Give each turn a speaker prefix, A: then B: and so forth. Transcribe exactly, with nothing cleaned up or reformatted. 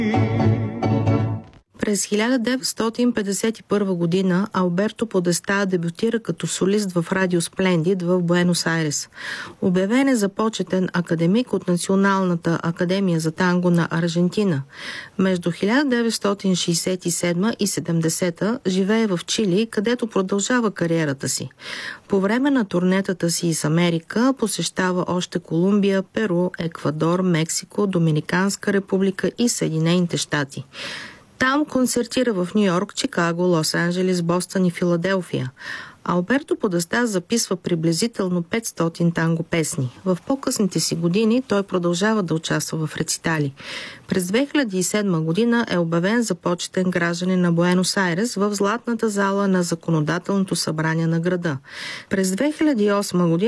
A: През хиляда деветстотин петдесет и първа година Алберто Подеста дебютира като солист в Радио Сплендид в Буенос Айрес. Обявен е за почетен академик от Националната академия за танго на Аржентина. Между хиляда деветстотин шейсет и седма и седемдесета живее в Чили, където продължава кариерата си. По време на турнетата си из Америка посещава още Колумбия, Перу, Еквадор, Мексико, Доминиканска република и Съединените щати. Там концертира в Ню-Йорк, Чикаго, Лос-Анджелес, Бостън и Филаделфия. Алберто Подеста записва приблизително петстотин танго песни. В по-късните си години той продължава да участва в рецитали. През две хиляди и седма година е обявен за почетен гражданин на Буенос Айрес в златната зала на Законодателното събрание на града. През две хиляди и осма година